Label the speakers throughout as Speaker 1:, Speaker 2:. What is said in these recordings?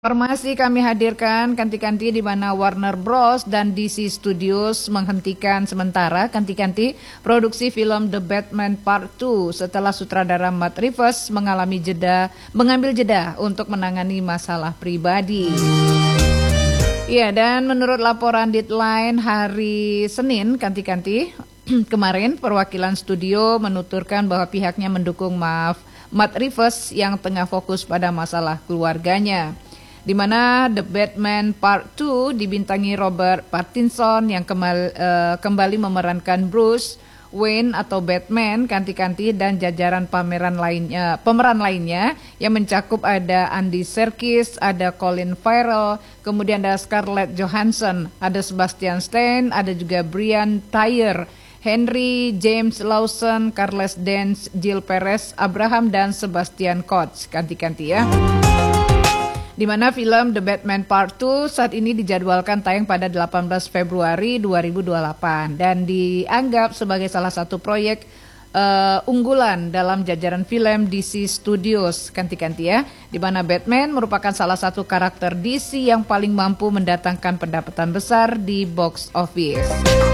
Speaker 1: Informasi kami hadirkan kanti-kanti di mana Warner Bros dan DC Studios menghentikan sementara kanti-kanti produksi film The Batman Part 2 setelah sutradara Matt Reeves mengambil jeda untuk menangani masalah pribadi. Iya, dan menurut laporan Deadline hari Senin kanti-kanti kemarin perwakilan studio menuturkan bahwa pihaknya mendukung Matt Reeves yang tengah fokus pada masalah keluarganya. Di mana The Batman Part 2 dibintangi Robert Pattinson yang kembali memerankan Bruce Wayne atau Batman, kanti-kanti dan jajaran pemeran lainnya yang mencakup ada Andy Serkis, ada Colin Farrell, kemudian ada Scarlett Johansson, ada Sebastian Stan, ada juga Brian Tyree, Henry James Lawson, Charles Dance, Jill Perez, Abraham dan Sebastian Cox, kanti-kanti ya. Di mana film The Batman Part 2 saat ini dijadwalkan tayang pada 18 Februari 2028 dan dianggap sebagai salah satu proyek unggulan dalam jajaran film DC Studios, kanti-kanti ya, di mana Batman merupakan salah satu karakter DC yang paling mampu mendatangkan pendapatan besar di box office.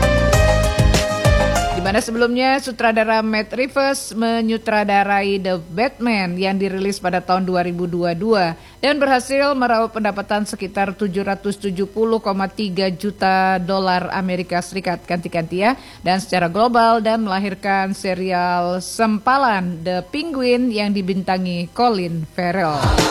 Speaker 1: Di mana sebelumnya sutradara Matt Reeves menyutradarai The Batman yang dirilis pada tahun 2022 dan berhasil meraup pendapatan sekitar 770,3 juta dolar Amerika Serikat, kanti-kanti ya, dan secara global, dan melahirkan serial sempalan The Penguin yang dibintangi Colin Farrell.